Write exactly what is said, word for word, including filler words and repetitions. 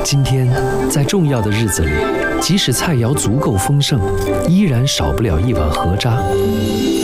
今天，在重要的日子里，即使菜肴足够丰盛，依然少不了一碗河渣。